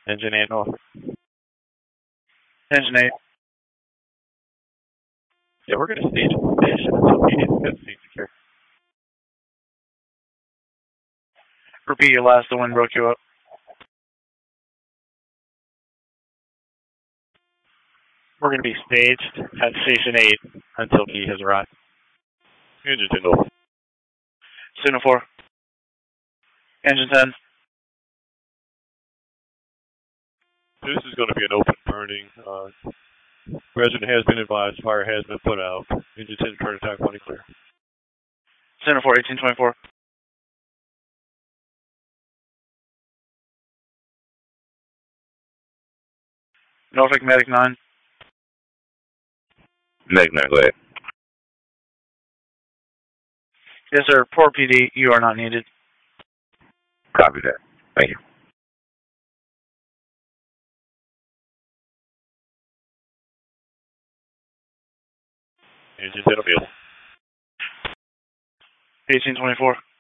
Engine 8 north. Engine 8. Yeah, we're going to stage the station until PD gets secure. Repeat your last, the wind broke you up. We're going to be staged at Station 8 until P has arrived. Engine 10 north. Signal 4. Engine 10. This is going to be an open burning. Resident has been advised, fire has been put out. Engine 10 current attack running clear. Signal 4, 1824. Norfolk Medic 9. Medic 9, go ahead. Yes, sir. Port PD, you are not needed. Copy that. Thank you. Engine 10 available. 1824.